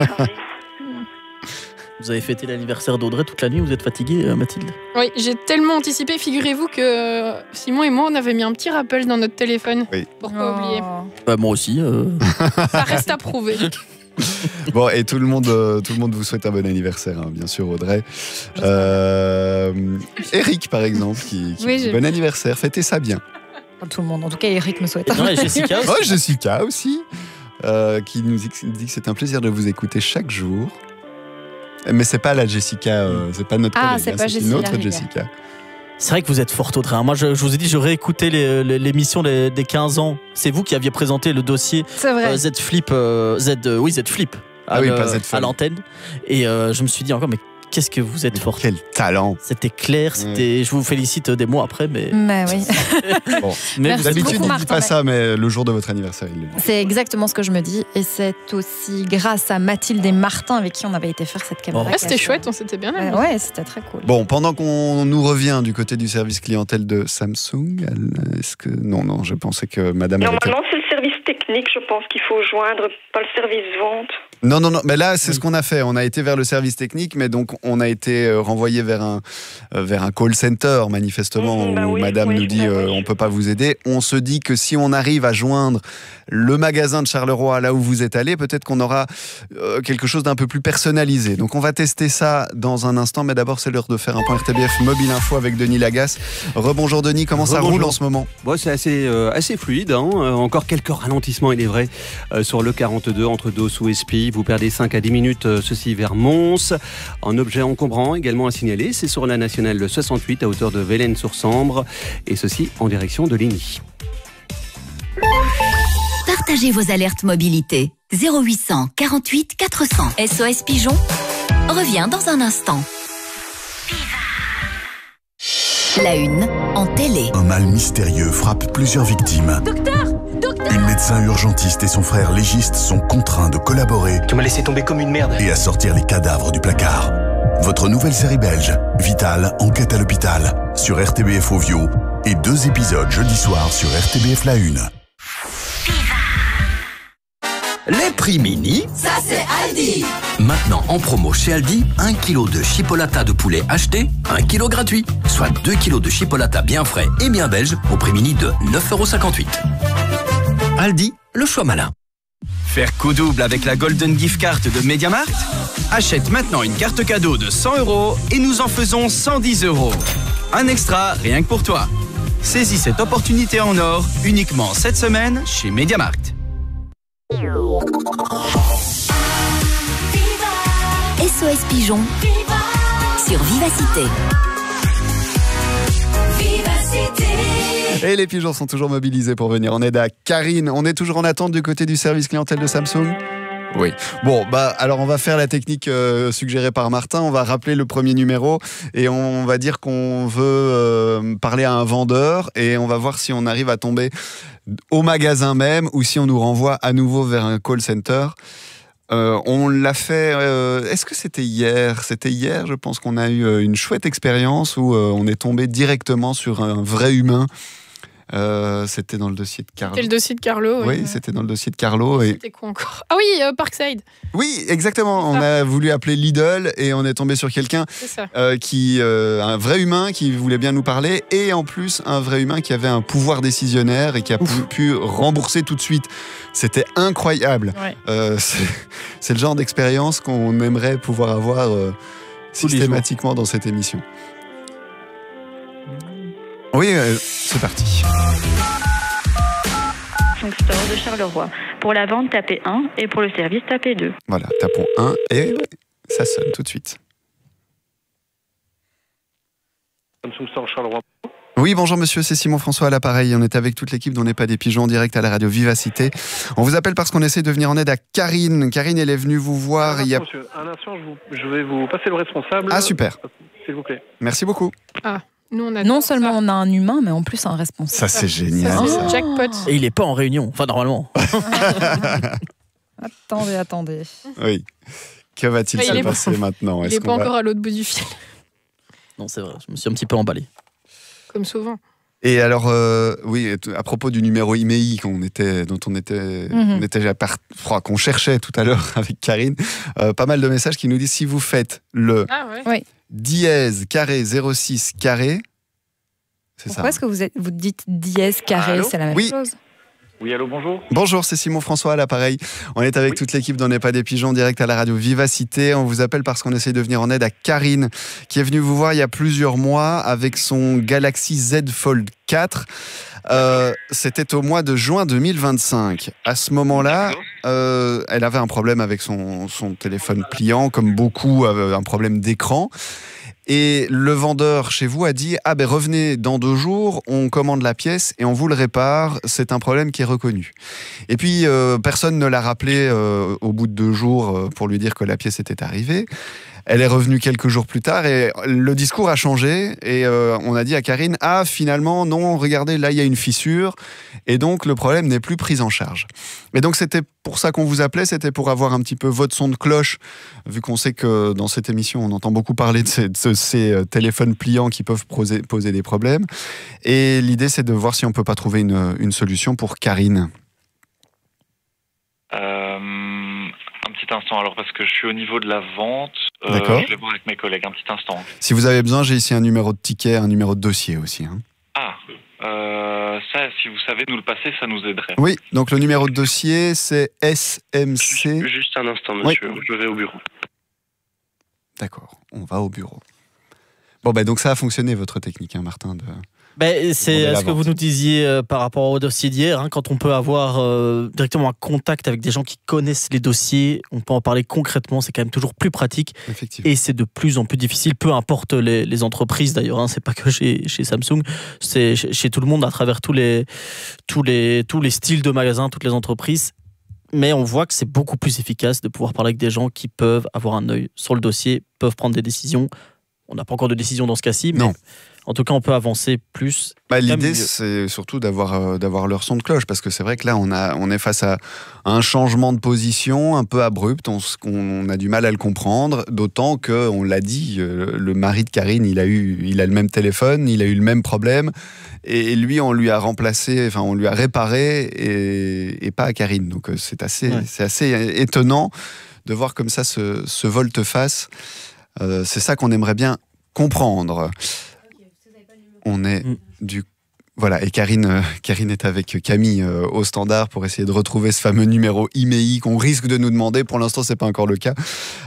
Oui. Vous avez fêté l'anniversaire d'Audrey toute la nuit, vous êtes fatiguée, Mathilde? Oui, j'ai tellement anticipé. Figurez-vous que Simon et moi, on avait mis un petit rappel dans notre téléphone pour pas oublier. Bah, moi aussi. Ça reste à prouver. Bon, et tout le monde vous souhaite un bon anniversaire, hein, bien sûr, Audrey. Eric, par exemple, qui dit bon anniversaire, fêtez ça bien. Tout le monde, en tout cas, Eric me souhaite. Non, et Jessica aussi. Oh, Jessica aussi, qui nous dit que c'est un plaisir de vous écouter chaque jour. Mais c'est pas la Jessica, c'est pas notre collègue, c'est une autre Jessica. C'est vrai que vous êtes forte, Audrey. Moi, je vous ai dit, je réécoutais l'émission des 15 ans. C'est vous qui aviez présenté le dossier Z Flip. Z Flip. Pas Z Flip. À l'antenne. Et je me suis dit encore, mais qu'est-ce que vous êtes forte. Quel talent. C'était clair, je vous félicite des mois après, mais... Mais oui. Bon. Mais d'habitude, il ne dit pas ça, mais le jour de votre anniversaire, il le dit. C'est exactement ce que je me dis. Et c'est aussi grâce à Mathilde et Martin avec qui on avait été faire cette caméra. C'était chouette, on s'était bien amusé. Ouais, c'était très cool. Bon, pendant qu'on nous revient du côté du service clientèle de Samsung, est-ce que... Non, je pensais que madame... Normalement, c'est le service technique, je pense qu'il faut joindre, pas le service vente. Non, mais là, c'est ce qu'on a fait. On a été vers le service technique, mais donc on a été renvoyé vers un call center, manifestement, où madame nous dit on peut pas vous aider. On se dit que si on arrive à joindre le magasin de Charleroi, là où vous êtes allé, peut-être qu'on aura quelque chose d'un peu plus personnalisé. Donc on va tester ça dans un instant, mais d'abord c'est l'heure de faire un point RTBF Mobile Info avec Denis Lagasse. Rebonjour Denis, comment ça roule en ce moment? Bon, c'est assez fluide, hein. Encore quelques ralentissements, il est vrai, sur le 42 entre Dossou et Espy. Vous perdez 5 à 10 minutes, ceci vers Mons. Un objet encombrant également à signaler, c'est sur la nationale 68 à hauteur de Vélène-sur-Sambre, et ceci en direction de Ligny. Partagez vos alertes mobilité. 0800 48 400. SOS Pigeon revient dans un instant. La une en télé. Un mal mystérieux frappe plusieurs victimes. Docteur! Une médecin urgentiste et son frère légiste sont contraints de collaborer. Tu m'as laissé tomber comme une merde. Et à sortir les cadavres du placard. Votre nouvelle série belge, Vital, enquête à l'hôpital, sur RTBF Ovio, et 2 épisodes jeudi soir sur RTBF La Une. Les prix mini, ça c'est Aldi. Maintenant en promo chez Aldi, 1 kg de chipolata de poulet acheté, 1 kg gratuit. Soit 2 kg de chipolata bien frais et bien belge au prix mini de 9,58 €. Aldi, le choix malin. Faire coup double avec la Golden Gift Card de MediaMarkt? Achète maintenant une carte cadeau de 100 € et nous en faisons 110 €. Un extra rien que pour toi. Saisis cette opportunité en or uniquement cette semaine chez MediaMarkt. SOS Pigeon sur Vivacité. Et les pigeons sont toujours mobilisés pour venir en aide à Karine. On est toujours en attente du côté du service clientèle de Samsung? Oui. Bon, alors on va faire la technique suggérée par Martin. On va rappeler le premier numéro et on va dire qu'on veut parler à un vendeur et on va voir si on arrive à tomber au magasin même ou si on nous renvoie à nouveau vers un call center. On l'a fait, est-ce que c'était hier? C'était hier, je pense qu'on a eu une chouette expérience où on est tombé directement sur un vrai humain. C'était dans le dossier de Carlo. C'était le dossier de Carlo. Oui, c'était dans le dossier de Carlo. C'était quoi encore? Ah oui, Parkside. Oui, exactement. On a voulu appeler Lidl et on est tombé sur quelqu'un un vrai humain qui voulait bien nous parler et en plus un vrai humain qui avait un pouvoir décisionnaire et qui a pu rembourser tout de suite. C'était incroyable. Ouais. C'est le genre d'expérience qu'on aimerait pouvoir avoir systématiquement dans cette émission. Oui, c'est parti. Store de Charleroi. Pour la vente, tapez 1 et pour le service, tapez 2. Voilà, tapons 1 et ça sonne tout de suite. Samsung Store Charleroi. Oui, bonjour monsieur, c'est Simon François à l'appareil. On est avec toute l'équipe d'On n'est pas des pigeons en direct à la radio Vivacité. On vous appelle parce qu'on essaie de venir en aide à Karine. Karine, elle est venue vous voir. Monsieur, un instant, je vais vous passer le responsable. Ah, super. S'il vous plaît. Merci beaucoup. Ah. Nous, non seulement on a un humain, mais en plus un responsable. Ça, c'est génial. Ça. Jackpot. Et il n'est pas en réunion, enfin normalement. Attendez. Oui. Que va-t-il se passer maintenant? Il n'est pas encore à l'autre bout du fil. Non, c'est vrai, je me suis un petit peu emballé. Comme souvent. Et alors, oui, à propos du numéro IMEI qu'on cherchait tout à l'heure avec Karine, pas mal de messages qui nous disent si vous faites le dièse carré 06 carré, c'est ça. Pourquoi est-ce que vous dites dièse carré? C'est la même chose. Oui, allô, bonjour. Bonjour, c'est Simon François à l'appareil. On est avec toute l'équipe d'On n'est pas des pigeons, direct à la radio Vivacité. On vous appelle parce qu'on essaie de venir en aide à Karine, qui est venue vous voir il y a plusieurs mois avec son Galaxy Z Fold 4. C'était au mois de juin 2025. À ce moment-là, elle avait un problème avec son téléphone pliant, comme beaucoup, un problème d'écran. Et le vendeur chez vous a dit « Ah ben revenez dans 2 jours, on commande la pièce et on vous le répare, c'est un problème qui est reconnu. » Et puis personne ne l'a rappelé au bout de 2 jours pour lui dire que la pièce était arrivée. Elle est revenue quelques jours plus tard et le discours a changé et on a dit à Karine « Ah finalement non, regardez là il y a une fissure et donc le problème n'est plus pris en charge. » Et donc c'était pour ça qu'on vous appelait, c'était pour avoir un petit peu votre son de cloche, vu qu'on sait que dans cette émission on entend beaucoup parler de ces téléphones pliants qui peuvent poser des problèmes. Et l'idée c'est de voir si on peut pas trouver une solution pour Karine. Un petit instant, alors parce que je suis au niveau de la vente, D'accord. Je vais voir avec mes collègues, un petit instant. Si vous avez besoin, j'ai ici un numéro de ticket, un numéro de dossier aussi. Hein. Ah, ça, si vous savez nous le passer, ça nous aiderait. Oui, donc le numéro de dossier, c'est SMC... Juste un instant, monsieur, je vais au bureau. D'accord, on va au bureau. Bon, donc ça a fonctionné, votre technique, hein, Martin, c'est ce que vous nous disiez par rapport au dossier d'hier, hein, quand on peut avoir directement un contact avec des gens qui connaissent les dossiers, on peut en parler concrètement, c'est quand même toujours plus pratique et c'est de plus en plus difficile, peu importe les entreprises d'ailleurs, hein, c'est pas que chez Samsung, c'est chez tout le monde à travers tous les styles de magasins, toutes les entreprises. Mais on voit que c'est beaucoup plus efficace de pouvoir parler avec des gens qui peuvent avoir un œil sur le dossier, peuvent prendre des décisions. On n'a pas encore de décision dans ce cas-ci, mais non. En tout cas, on peut avancer plus. L'idée, c'est surtout d'avoir leur son de cloche, parce que c'est vrai que là, on est face à un changement de position un peu abrupt, on a du mal à le comprendre, d'autant que, on l'a dit, le mari de Karine, il a le même téléphone, il a eu le même problème, et lui, on lui a remplacé, enfin, on lui a réparé, et pas à Karine. Donc, c'est assez étonnant de voir comme ça ce volte-face. C'est ça qu'on aimerait bien comprendre. On est Voilà, et Karine est avec Camille au standard pour essayer de retrouver ce fameux numéro IMEI qu'on risque de nous demander. Pour l'instant, c'est pas encore le cas.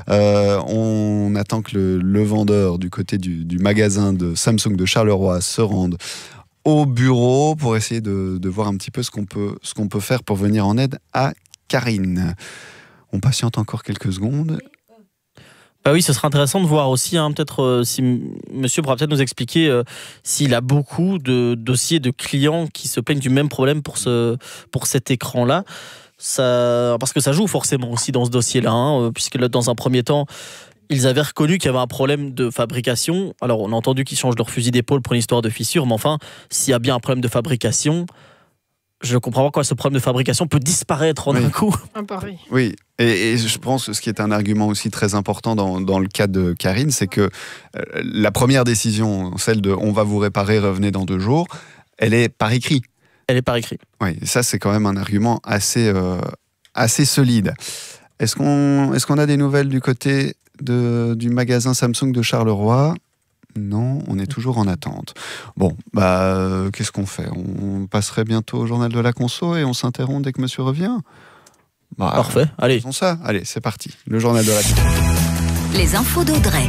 On attend que le vendeur du côté du magasin de Samsung de Charleroi se rende au bureau pour essayer de voir un petit peu ce qu'on peut faire pour venir en aide à Karine. On patiente encore quelques secondes. Bah oui, ce serait intéressant de voir aussi, hein, peut-être si monsieur pourra peut-être nous expliquer s'il a beaucoup de dossiers de clients qui se plaignent du même problème pour cet écran-là. Parce que ça joue forcément aussi dans ce dossier-là, hein, puisque là, dans un premier temps, ils avaient reconnu qu'il y avait un problème de fabrication. Alors, on a entendu qu'ils changent leur fusil d'épaule pour une histoire de fissure, mais enfin, s'il y a bien un problème de fabrication, je comprends pas quoi ce problème de fabrication peut disparaître en un coup. Pareil. Oui, et je pense que ce qui est un argument aussi très important dans le cas de Karine, c'est que la première décision, celle de « on va vous réparer, revenez dans 2 jours », elle est par écrit. Elle est par écrit. Oui, et ça c'est quand même un argument assez solide. Est-ce qu'on a des nouvelles du côté du magasin Samsung de Charleroi ? Non, on est toujours en attente. Bon, qu'est-ce qu'on fait ? On passerait bientôt au journal de la conso et on s'interrompt dès que monsieur revient ? Parfait, allez. Faisons ça. Allez, c'est parti. Le journal de la conso. Les infos d'Audrey.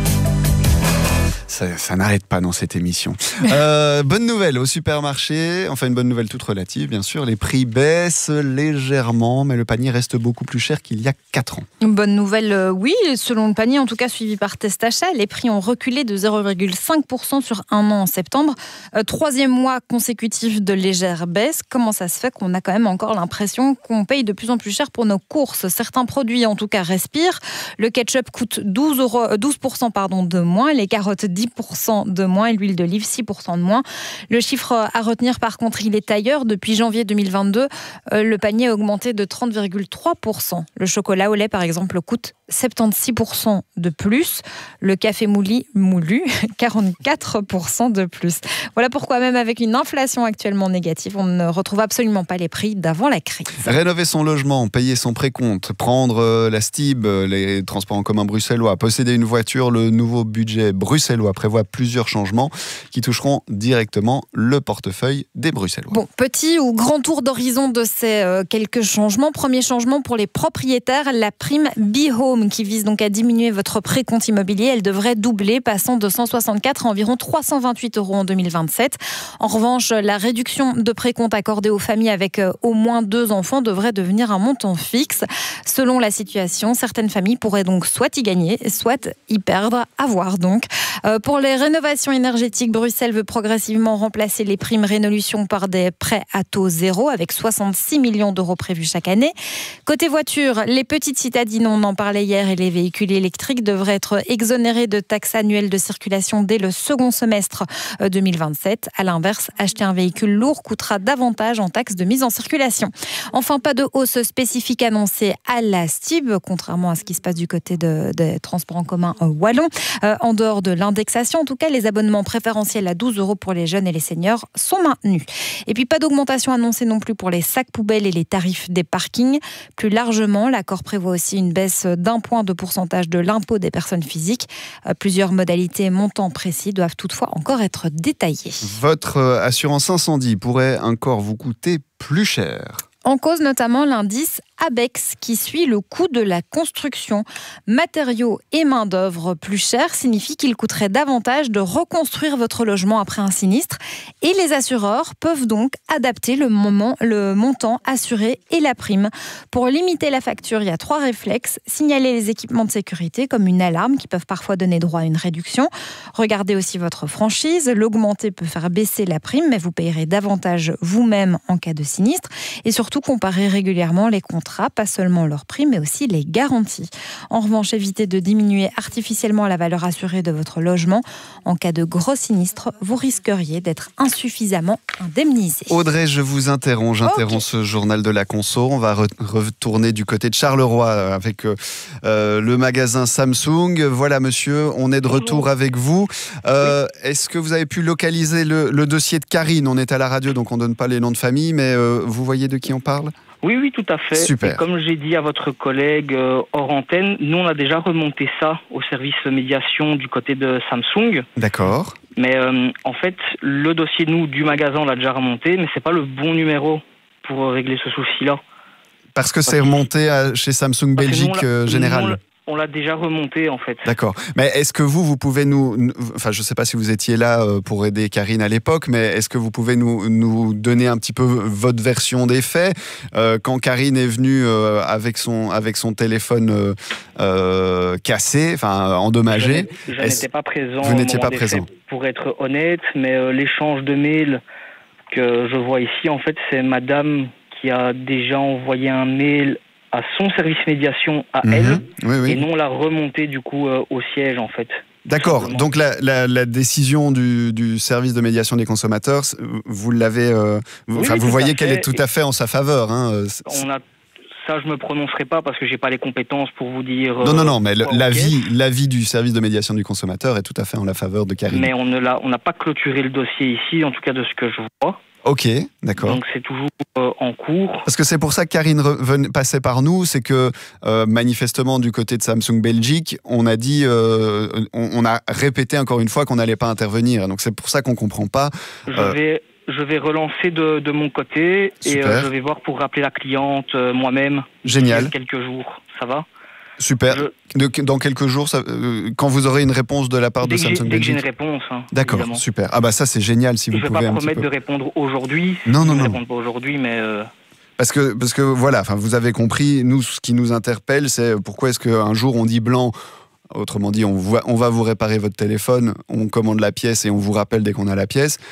Ça n'arrête pas dans cette émission. Bonne nouvelle au supermarché, enfin une bonne nouvelle toute relative, bien sûr. Les prix baissent légèrement, mais le panier reste beaucoup plus cher qu'il y a 4 ans. Une bonne nouvelle, oui. Selon le panier, en tout cas suivi par Test Achat, les prix ont reculé de 0,5% sur 1 an en septembre. 3e mois consécutif de légère baisse. Comment ça se fait qu'on a quand même encore l'impression qu'on paye de plus en plus cher pour nos courses ? Certains produits, en tout cas, respirent. Le ketchup coûte 12% de moins, les carottes 10% 10% de moins et l'huile d'olive 6% de moins. Le chiffre à retenir par contre, il est ailleurs. Depuis janvier 2022, le panier a augmenté de 30,3%. Le chocolat au lait par exemple coûte 76% de plus. Le café moulu 44% de plus. Voilà pourquoi même avec une inflation actuellement négative, on ne retrouve absolument pas les prix d'avant la crise. Rénover son logement, payer son précompte, prendre la STIB, les transports en commun bruxellois, posséder une voiture, le nouveau budget bruxellois prévoit plusieurs changements qui toucheront directement le portefeuille des Bruxellois. Bon, petit ou grand tour d'horizon de ces quelques changements. Premier changement pour les propriétaires, la prime BeHome qui vise donc à diminuer votre précompte immobilier. Elle devrait doubler, passant de 164 à environ 328 € en 2027. En revanche, la réduction de précompte accordée aux familles avec au moins 2 enfants devrait devenir un montant fixe. Selon la situation, certaines familles pourraient donc soit y gagner, soit y perdre. À voir donc. Pour les rénovations énergétiques, Bruxelles veut progressivement remplacer les primes Rénolution par des prêts à taux zéro avec 66 millions d'euros prévus chaque année. Côté voiture, les petites citadines, on en parlait hier, et les véhicules électriques devraient être exonérés de taxes annuelles de circulation dès le second semestre 2027. À l'inverse, acheter un véhicule lourd coûtera davantage en taxes de mise en circulation. Enfin, pas de hausse spécifique annoncée à la STIB, contrairement à ce qui se passe du côté des transports en commun wallons. En dehors de l'indexation, en tout cas, les abonnements préférentiels à 12 € pour les jeunes et les seniors sont maintenus. Et puis, pas d'augmentation annoncée non plus pour les sacs poubelles et les tarifs des parkings. Plus largement, l'accord prévoit aussi une baisse d'1 point de pourcentage de l'impôt des personnes physiques. Plusieurs modalités et montants précis doivent toutefois encore être détaillés. Votre assurance incendie pourrait encore vous coûter plus cher. En cause notamment l'indice ABEX qui suit le coût de la construction. Matériaux et main-d'œuvre plus chers signifie qu'il coûterait davantage de reconstruire votre logement après un sinistre. Et les assureurs peuvent donc adapter le montant assuré et la prime. Pour limiter la facture, il y a 3 réflexes. Signaler les équipements de sécurité comme une alarme qui peuvent parfois donner droit à une réduction. Regardez aussi votre franchise. L'augmenter peut faire baisser la prime, mais vous payerez davantage vous-même en cas de sinistre. Et surtout, comparer régulièrement les contrats, pas seulement leur prix, mais aussi les garanties. En revanche, évitez de diminuer artificiellement la valeur assurée de votre logement. En cas de gros sinistre, vous risqueriez d'être insuffisamment indemnisé. Audrey, je vous interromps. J'interromps ce journal de la conso. On va retourner du côté de Charleroi avec le magasin Samsung. Voilà, monsieur, on est de retour avec vous. Est-ce que vous avez pu localiser le dossier de Karine? On est à la radio, donc on ne donne pas les noms de famille, mais vous voyez de qui on parle? Oui, tout à fait. Super. Et comme j'ai dit à votre collègue hors antenne, nous on a déjà remonté ça au service médiation du côté de Samsung. D'accord. Mais en fait, le dossier du magasin, on l'a déjà remonté, mais c'est pas le bon numéro pour régler ce souci-là. Parce que c'est remonté chez Samsung Belgique Général. On l'a déjà remonté en fait. D'accord. Mais est-ce que vous pouvez enfin je ne sais pas si vous étiez là pour aider Karine à l'époque, mais est-ce que vous pouvez nous donner un petit peu votre version des faits quand Karine est venue avec son téléphone cassé, enfin endommagé? Je n'étais pas présent. Vous n'étiez pas présent. Pour être honnête, mais l'échange de mails que je vois ici, en fait, c'est madame qui a déjà envoyé un mail à son service médiation à elle, et non la remontée du coup au siège en fait. D'accord, donc la décision du service de médiation des consommateurs, vous l'avez, vous voyez qu'elle est tout à fait en sa faveur. Ça, je me prononcerai pas parce que j'ai pas les compétences pour vous dire. Non, mais l'avis du service de médiation du consommateur est tout à fait en la faveur de Karine. Mais on n'a pas clôturé le dossier ici, en tout cas de ce que je vois. Ok, d'accord. Donc c'est toujours en cours. Parce que c'est pour ça que Karine passait par nous, c'est que manifestement du côté de Samsung Belgique, on a dit, on a répété encore une fois qu'on n'allait pas intervenir. Donc c'est pour ça qu'on comprend pas. Je vais relancer de mon côté. Super. Et je vais voir pour rappeler la cliente moi-même. Génial. Quelques jours, ça va? Super. Dans quelques jours, quand vous aurez une réponse de la part de Samsung Belgique. Dès que j'ai une réponse. D'accord, évidemment. Super. Ah bah ça c'est génial si vous pouvez. Je ne vais pas promettre de répondre aujourd'hui. Non. Je ne réponds pas aujourd'hui, mais. Parce que voilà, vous avez compris. Nous, ce qui nous interpelle, c'est pourquoi est-ce qu'un jour on dit blanc. Autrement dit, on va vous réparer votre téléphone, on commande la pièce et on vous rappelle dès qu'on a la pièce.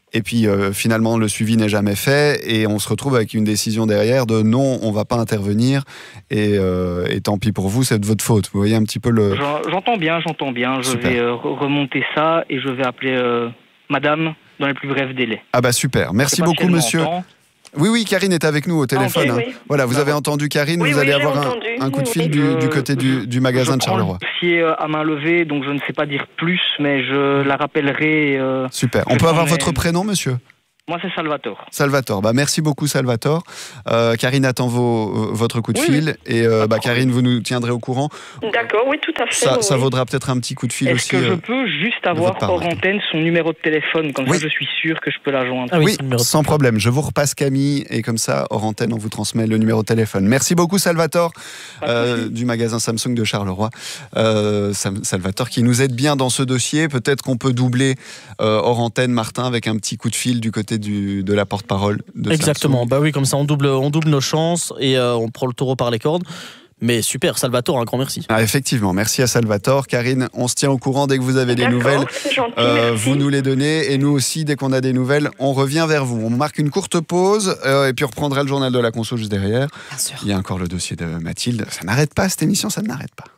Et puis finalement, le suivi n'est jamais fait et on se retrouve avec une décision derrière de non, on ne va pas intervenir et tant pis pour vous, c'est de votre faute. Vous voyez un petit peu le... J'entends bien. Je vais remonter ça et je vais appeler madame dans les plus brefs délais. Ah bah super, merci beaucoup monsieur. Oui, Karine est avec nous au téléphone. Okay, oui. Voilà, vous avez entendu Karine, vous allez avoir un coup de fil du côté du magasin de Charleroi. Je suis à main levée, donc je ne sais pas dire plus, mais je la rappellerai. Super. On peut avoir votre prénom, monsieur ? Moi, c'est Salvatore. Salvatore. Merci beaucoup, Salvatore. Karine attend votre coup de fil. Et Karine, vous nous tiendrez au courant. D'accord, oui, tout à fait. Ça vaudra peut-être un petit coup de fil aussi. Est-ce que je peux juste avoir hors antenne son numéro de téléphone ? Comme ça, je suis sûr que je peux la joindre. Oui, sans problème. Je vous repasse Camille. Et comme ça, hors antenne, on vous transmet le numéro de téléphone. Merci beaucoup, Salvatore, du magasin Samsung de Charleroi. Salvatore qui nous aide bien dans ce dossier. Peut-être qu'on peut doubler hors antenne, Martin, avec un petit coup de fil du côté de la porte-parole de Exactement, Samsung. Oui, comme ça on double nos chances et on prend le taureau par les cornes. Mais super, Salvatore, un grand merci. Effectivement, merci à Salvatore. Karine, on se tient au courant dès que vous avez des nouvelles. Gentil, vous nous les donnez et nous aussi, dès qu'on a des nouvelles, on revient vers vous. On marque une courte pause et puis on reprendra le journal de la conso juste derrière. Bien sûr. Il y a encore le dossier de Mathilde. Ça n'arrête pas cette émission, ça n'arrête pas.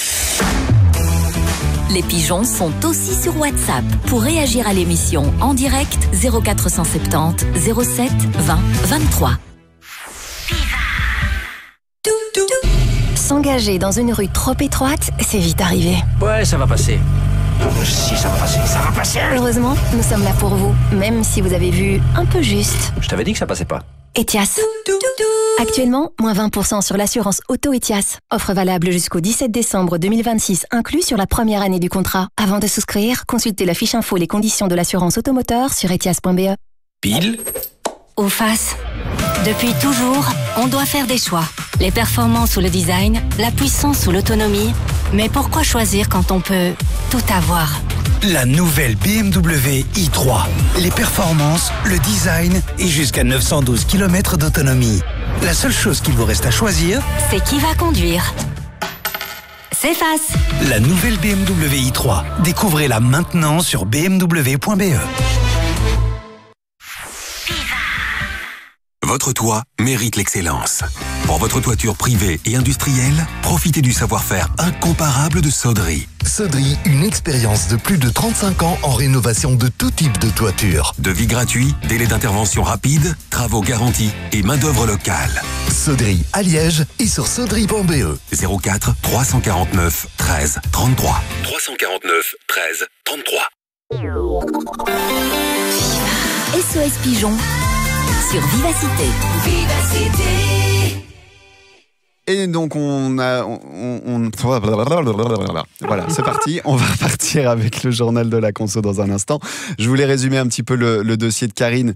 Les pigeons sont aussi sur WhatsApp. Pour réagir à l'émission en direct, 0470 07 20 23. S'engager dans une rue trop étroite, c'est vite arrivé. Ouais, ça va passer. Si, ça va passer. Heureusement, nous sommes là pour vous, même si vous avez vu un peu juste. Je t'avais dit que ça passait pas. Etias. Actuellement, moins 20% sur l'assurance auto Etias. Offre valable jusqu'au 17 décembre 2026, inclus sur la première année du contrat. Avant de souscrire, consultez la fiche info les conditions de l'assurance automoteur sur etias.be. Pile Ou face. Depuis toujours, on doit faire des choix. Les performances ou le design, la puissance ou l'autonomie. Mais pourquoi choisir quand on peut tout avoir ? La nouvelle BMW i3. Les performances, le design et jusqu'à 912 km d'autonomie. La seule chose qu'il vous reste à choisir, c'est qui va conduire. C'est face. La nouvelle BMW i3. Découvrez-la maintenant sur bmw.be. Votre toit mérite l'excellence. Pour votre toiture privée et industrielle, profitez du savoir-faire incomparable de Sodri. Sodri, une expérience de plus de 35 ans en rénovation de tout type de toiture. Devis gratuit, délai d'intervention rapide, travaux garantis et main-d'œuvre locale. Sodri à Liège et sur sodri.be. 04 349 13 33. 349 13 33. SOS Pigeon sur Vivacité. Et donc voilà, c'est parti. On va repartir avec le journal de la conso dans un instant. Je voulais résumer un petit peu le dossier de Karine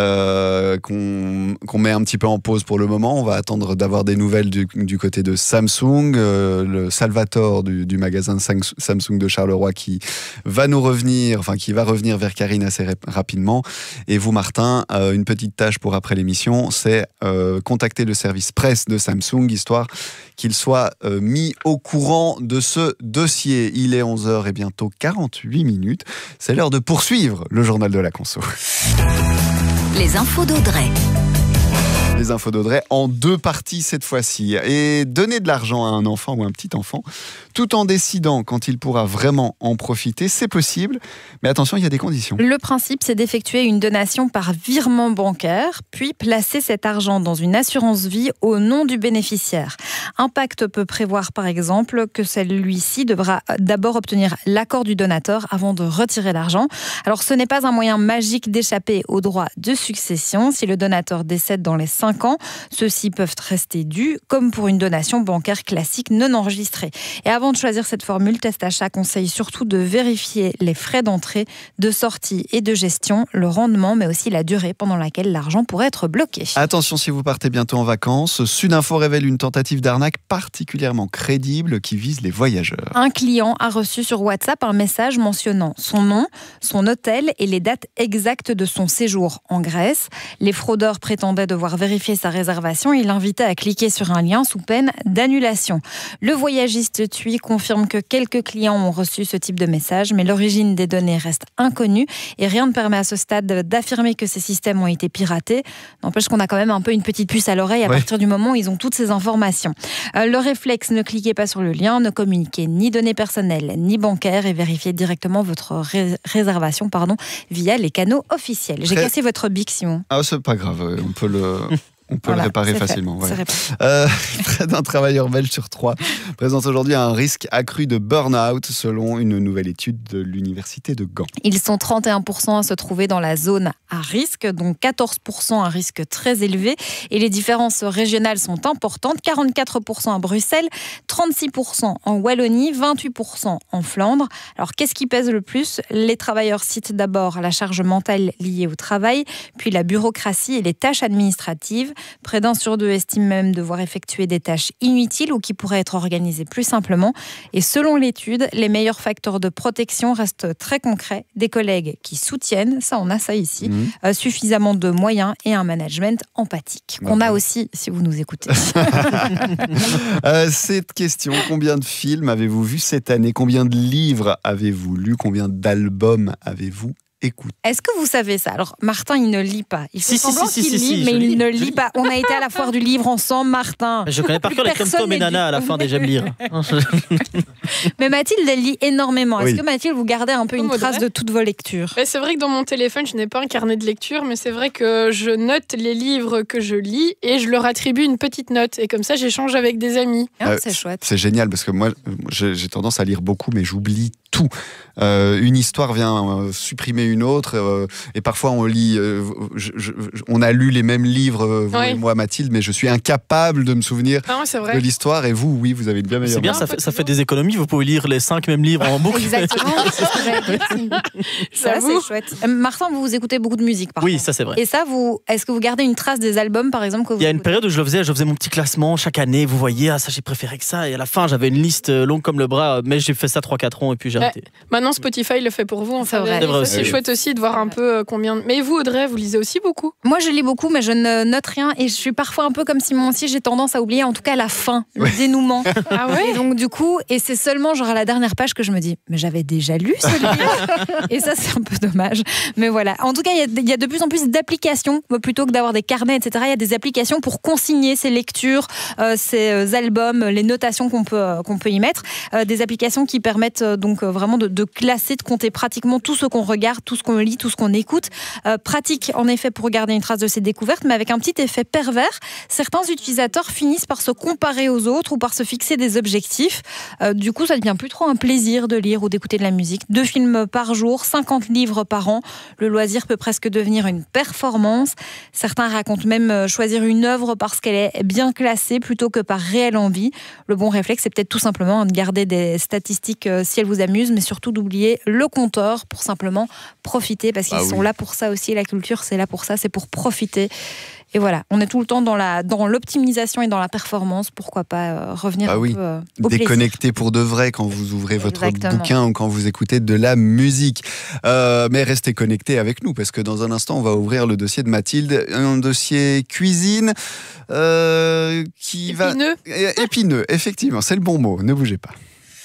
qu'on met un petit peu en pause pour le moment. On va attendre d'avoir des nouvelles du côté de Samsung, le Salvatore du magasin Samsung de Charleroi qui va revenir vers Karine assez rapidement. Et vous, Martin, une petite tâche pour après l'émission, c'est contacter le service presse de Samsung, histoire qu'il soit mis au courant de ce dossier. Il est 11h et bientôt 48 minutes. C'est l'heure de poursuivre le journal de la conso. Les infos d'Audrey. Les infos d'Audrey en 2 parties cette fois-ci. Et donner de l'argent à un enfant ou un petit enfant, tout en décidant quand il pourra vraiment en profiter, c'est possible. Mais attention, il y a des conditions. Le principe, c'est d'effectuer une donation par virement bancaire, puis placer cet argent dans une assurance vie au nom du bénéficiaire. Un pacte peut prévoir, par exemple, que celui-ci devra d'abord obtenir l'accord du donateur avant de retirer l'argent. Alors, ce n'est pas un moyen magique d'échapper aux droits de succession. Si le donateur décède dans les 5 ans, ceux-ci peuvent rester dus, comme pour une donation bancaire classique non enregistrée. Et avant de choisir cette formule, Testachat conseille surtout de vérifier les frais d'entrée, de sortie et de gestion, le rendement, mais aussi la durée pendant laquelle l'argent pourrait être bloqué. Attention si vous partez bientôt en vacances, Sudinfo révèle une tentative d'arnaque particulièrement crédible qui vise les voyageurs. Un client a reçu sur WhatsApp un message mentionnant son nom, son hôtel et les dates exactes de son séjour en Grèce. Les fraudeurs prétendaient devoir vérifier vérifier sa réservation, il invitait à cliquer sur un lien sous peine d'annulation. Le voyagiste TUI confirme que quelques clients ont reçu ce type de message, mais l'origine des données reste inconnue et rien ne permet à ce stade d'affirmer que ces systèmes ont été piratés. N'empêche qu'on a quand même un peu une petite puce à l'oreille à partir du moment où ils ont toutes ces informations. Le réflexe, ne cliquez pas sur le lien, ne communiquez ni données personnelles ni bancaires et vérifiez directement votre réservation via les canaux officiels. J'ai cassé votre bic, Simon. Ah, c'est pas grave, on peut le réparer facilement. Près d'un travailleur belge sur 3 présente aujourd'hui un risque accru de burn-out selon une nouvelle étude de l'université de Gand. Ils sont 31% à se trouver dans la zone à risque, donc 14% à risque très élevé. Et les différences régionales sont importantes. 44% à Bruxelles, 36% en Wallonie, 28% en Flandre. Alors qu'est-ce qui pèse le plus ? Les travailleurs citent d'abord la charge mentale liée au travail, puis la bureaucratie et les tâches administratives. Près d'1 sur 2 estime même devoir effectuer des tâches inutiles ou qui pourraient être organisées plus simplement. Et selon l'étude, les meilleurs facteurs de protection restent très concrets. Des collègues qui soutiennent, ça on a ça ici, suffisamment de moyens et un management empathique. Qu'on a aussi si vous nous écoutez. Cette question, combien de films avez-vous vu cette année ? Combien de livres avez-vous lu ? Combien d'albums avez-vous écoute. Est-ce que vous savez ça ? Alors, Martin, il ne lit pas. Il fait semblant qu'il lit, mais il ne lit pas. On a été à la foire du livre ensemble, Martin. Je connais par cœur les Tom et Nana à la fin des J'aime lire. Mais Mathilde, elle lit énormément. Est-ce que Mathilde, vous gardez un peu une trace de toutes vos lectures ? C'est vrai que dans mon téléphone, je n'ai pas un carnet de lecture, mais c'est vrai que je note les livres que je lis et je leur attribue une petite note. Et comme ça, j'échange avec des amis. C'est chouette. C'est génial parce que moi, j'ai tendance à lire beaucoup, mais j'oublie tout. Une histoire vient supprimer une autre et parfois on lit on a lu les mêmes livres vous et moi, Mathilde, mais je suis incapable de me souvenir de l'histoire. Et vous, oui, vous avez une bien meilleure. C'est bien, ça fait des économies. Vous pouvez lire les 5 mêmes livres en boucle. Exactement. Ça, c'est chouette. Martin, vous écoutez beaucoup de musique, par contre. Oui, ça c'est vrai. Et ça, est-ce que vous gardez une trace des albums, par exemple, que vous Il y a une période où je faisais mon petit classement chaque année. Vous voyez, ça j'ai préféré que ça. Et à la fin, j'avais une liste longue comme le bras, mais j'ai fait ça 3-4 ans et puis j'ai arrêté. Maintenant, Spotify le fait pour vous. C'est vrai. C'est chouette aussi de voir un peu combien. Mais vous, Audrey, vous lisez aussi beaucoup ? Moi, je lis beaucoup, mais je ne note rien. Et je suis parfois un peu comme Simon aussi. J'ai tendance à oublier, en tout cas, la fin, le dénouement. Ah ouais ? Et donc, du coup, et c'est seulement genre à la dernière page que je me dis, mais j'avais déjà lu ce livre. Et ça, c'est un peu dommage. Mais voilà. En tout cas, il y a de plus en plus d'applications, plutôt que d'avoir des carnets, etc. Il y a des applications pour consigner ces lectures, ces albums, les notations qu'on peut y mettre. Des applications qui permettent donc vraiment de classer, de compter pratiquement tout ce qu'on regarde, tout ce qu'on lit, tout ce qu'on écoute. Pratique, en effet, pour garder une trace de ces découvertes, mais avec un petit effet pervers. Certains utilisateurs finissent par se comparer aux autres ou par se fixer des objectifs. Du coup, ça devient plus trop un plaisir de lire ou d'écouter de la musique. 2 films par jour, 50 livres par an. Le loisir peut presque devenir une performance. Certains racontent même choisir une œuvre parce qu'elle est bien classée plutôt que par réelle envie. Le bon réflexe, c'est peut-être tout simplement de garder des statistiques si elles vous amusent, mais surtout d'oublier le compteur pour simplement profiter, parce qu'ils sont là pour ça aussi. La culture, c'est là pour ça, c'est pour profiter. Et voilà, on est tout le temps dans l'optimisation et dans la performance. Pourquoi pas revenir un peu au plaisir. Déconnecter pour de vrai quand vous ouvrez votre bouquin ou quand vous écoutez de la musique. Mais restez connectés avec nous, parce que dans un instant, on va ouvrir le dossier de Mathilde. Un dossier cuisine qui épineux. Épineux, effectivement, c'est le bon mot. Ne bougez pas.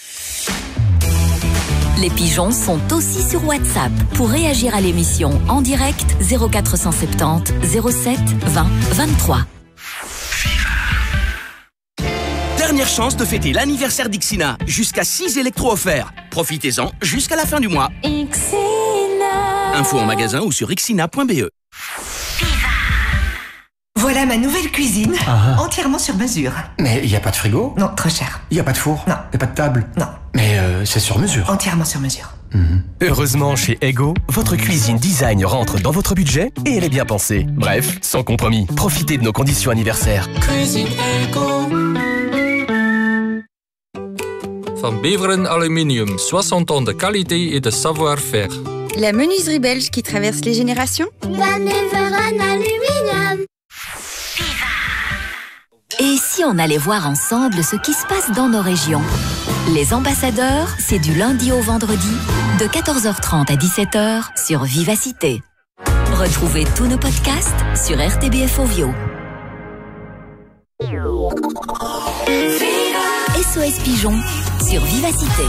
Les pigeons sont aussi sur WhatsApp. Pour réagir à l'émission en direct, 0470 07 20 23. Dernière chance de fêter l'anniversaire d'Ixina. Jusqu'à 6 électros offerts. Profitez-en jusqu'à la fin du mois. Ixina. Info en magasin ou sur ixina.be. Voilà ma nouvelle cuisine, entièrement sur mesure. Mais il n'y a pas de frigo ? Non, trop cher. Il n'y a pas de four ? Non. Il n'y a pas de table ? Non. Mais c'est sur mesure. Entièrement sur mesure. Heureusement, chez Ego, votre cuisine design rentre dans votre budget et elle est bien pensée. Bref, sans compromis. Profitez de nos conditions anniversaires. Cuisine Ego. Van Beveren Aluminium, 60 ans de qualité et de savoir-faire. La menuiserie belge qui traverse les générations. Van Beveren Aluminium. Et si on allait voir ensemble ce qui se passe dans nos régions ? Les ambassadeurs, c'est du lundi au vendredi, de 14h30 à 17h sur Vivacité. Retrouvez tous nos podcasts sur RTBF Ovio. SOS Pigeon sur Vivacité.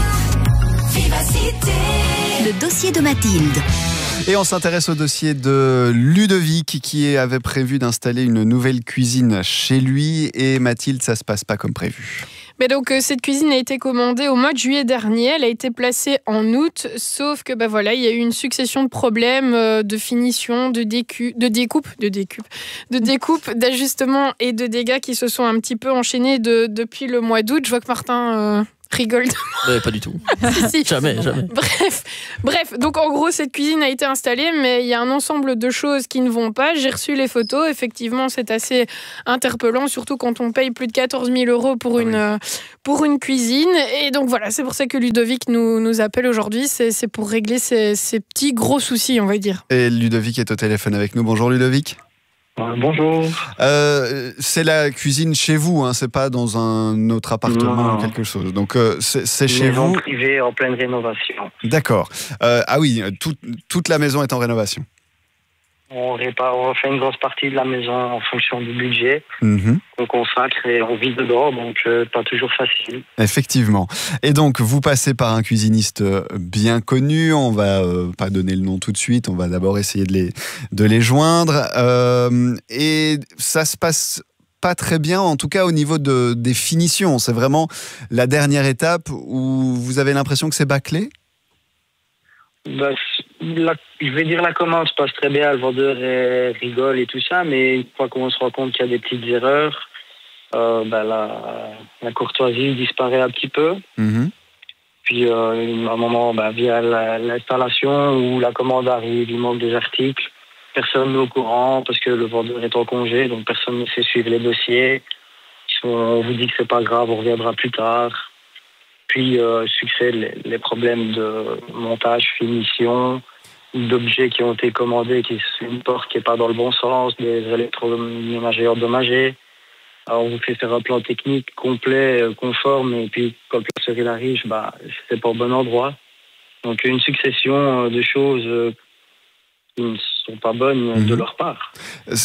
Le dossier de Mathilde. Et on s'intéresse au dossier de Ludovic qui avait prévu d'installer une nouvelle cuisine chez lui. Et Mathilde, ça se passe pas comme prévu. Mais donc, cette cuisine a été commandée au mois de juillet dernier. Elle a été placée en août. Sauf que il y a eu une succession de problèmes de finition, de découpe, d'ajustement et de dégâts qui se sont un petit peu enchaînés depuis le mois d'août. Je vois que Martin rigole. Pas du tout. Si. Jamais. Bref, donc en gros, cette cuisine a été installée, mais il y a un ensemble de choses qui ne vont pas. J'ai reçu les photos. Effectivement, c'est assez interpellant, surtout quand on paye plus de 14 000 € pour une cuisine. Et donc voilà, c'est pour ça que Ludovic nous appelle aujourd'hui. C'est pour régler ces petits gros soucis, on va dire. Et Ludovic est au téléphone avec nous. Bonjour Ludovic. Bonjour. C'est la cuisine chez vous, hein, c'est pas dans un autre appartement ou quelque chose. Donc c'est chez vous. Maison privée en pleine rénovation. D'accord. Ah oui, toute la maison est en rénovation. On fait une grosse partie de la maison en fonction du budget. On consacre et on vit dedans, donc pas toujours facile. Effectivement. Et donc, vous passez par un cuisiniste bien connu. On va pas donner le nom tout de suite. On va d'abord essayer de les joindre. Et ça se passe pas très bien, en tout cas au niveau des finitions. C'est vraiment la dernière étape où vous avez l'impression que c'est bâclé ? Je vais dire la commande se passe très bien, le vendeur rigole et tout ça, mais une fois qu'on se rend compte qu'il y a des petites erreurs, la courtoisie disparaît un petit peu. Puis à un moment, via l'installation où la commande arrive, il manque des articles, personne n'est au courant parce que le vendeur est en congé, donc personne ne sait suivre les dossiers. On vous dit que c'est pas grave, on reviendra plus tard. Puis succèdent les problèmes de montage, finition, d'objets qui ont été commandés, une porte qui n'est pas dans le bon sens, des électroménagers endommagés. Alors on vous fait faire un plan technique complet, conforme, et puis quand le placeur il arrive, c'est pas au bon endroit. Donc une succession de choses qui ne sont pas bonnes de leur part.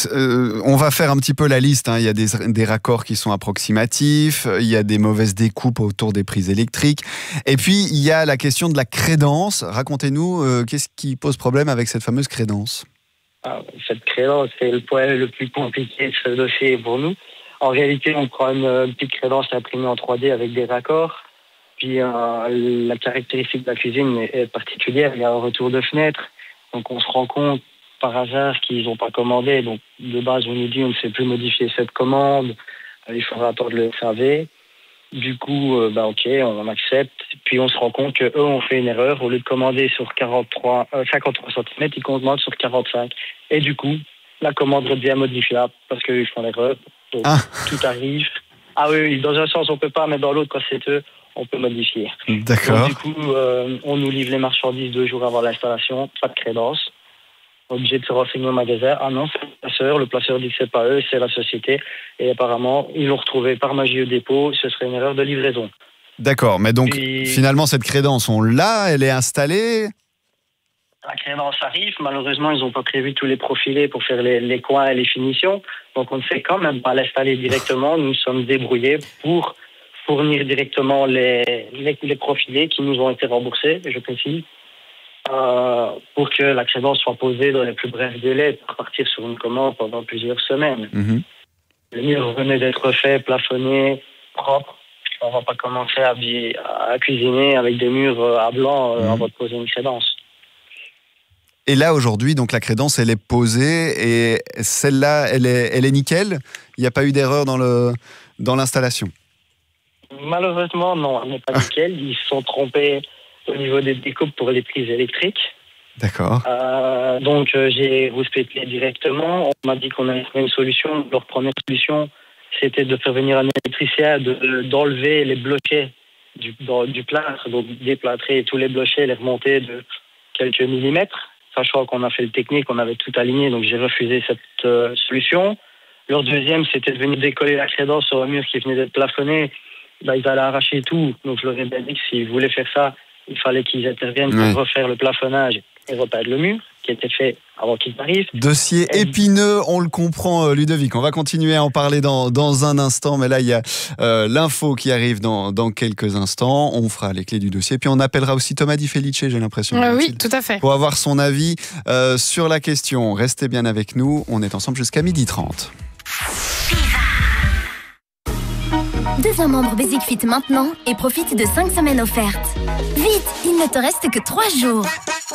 On va faire un petit peu la liste, hein. Il y a des raccords qui sont approximatifs, il y a des mauvaises découpes autour des prises électriques, et puis il y a la question de la crédence. Racontez-nous, qu'est-ce qui pose problème avec cette fameuse crédence ? Cette crédence, c'est le point le plus compliqué de ce dossier pour nous. En réalité, on prend une petite crédence imprimée en 3D avec des raccords, puis la caractéristique de la cuisine est particulière, il y a un retour de fenêtre. Donc on se rend compte par hasard qu'ils n'ont pas commandé. Donc de base on nous dit on ne sait plus modifier cette commande, il faudra attendre le SAV. Du coup ok, on accepte. Puis on se rend compte qu'eux ont fait une erreur. Au lieu de commander sur 53 cm, ils commandent sur 45. Et du coup la commande devient modifiable parce qu'ils font l'erreur. Donc tout arrive. Ah oui, dans un sens on peut pas, mais dans l'autre quand c'est eux, on peut modifier. D'accord. Donc, du coup, on nous livre les marchandises 2 jours avant l'installation, pas de crédence. Obligé de se renseigner au magasin. Ah non, c'est le placeur dit que c'est pas eux, c'est la société. Et apparemment, ils l'ont retrouvé par magie au dépôt, ce serait une erreur de livraison. D'accord, mais donc finalement cette crédence, on l'a, elle est installée ? La crédence arrive, malheureusement ils n'ont pas prévu tous les profilés pour faire les coins et les finitions. Donc on ne sait quand même pas l'installer directement, nous sommes débrouillés pour fournir directement les profilés qui nous ont été remboursés, je précise, pour que la crédence soit posée dans les plus brefs délais, pour partir sur une commande pendant plusieurs semaines. Le mur venait d'être fait, plafonné, propre. On ne va pas commencer à cuisiner avec des murs à blanc avant de poser une crédence. Et là, aujourd'hui, donc la crédence, elle est posée et celle-là, elle est nickel ? Il n'y a pas eu d'erreur dans l'installation ? Malheureusement, non, elle n'est pas nickel. Ils se sont trompés au niveau des découpes pour les prises électriques. D'accord. Donc, j'ai rouspété directement. On m'a dit qu'on allait trouver une solution. Leur première solution, c'était de faire venir un électricien, d'enlever les blochets du plâtre, donc déplâtrer tous les blochets, les remonter de quelques millimètres. Sachant qu'on a fait le technique, on avait tout aligné, donc j'ai refusé cette solution. Leur deuxième, c'était de venir décoller la crédence sur un mur qui venait d'être plafonné. Ils allaient arracher tout. Donc je leur ai bien dit que s'ils voulaient faire ça, il fallait qu'ils interviennent pour refaire le plafonnage et repeindre le mur, qui a été fait avant qu'il arrive. Dossier épineux, on le comprend, Ludovic. On va continuer à en parler dans un instant, mais là, il y a l'info qui arrive dans quelques instants. On fera les clés du dossier, puis on appellera aussi Thomas Di Felice, j'ai l'impression. Oui, tout à fait. Pour avoir son avis sur la question. Restez bien avec nous, on est ensemble jusqu'à 12h30. Deviens membre Basic Fit maintenant et profite de 5 semaines offertes. Vite, il ne te reste que 3 jours.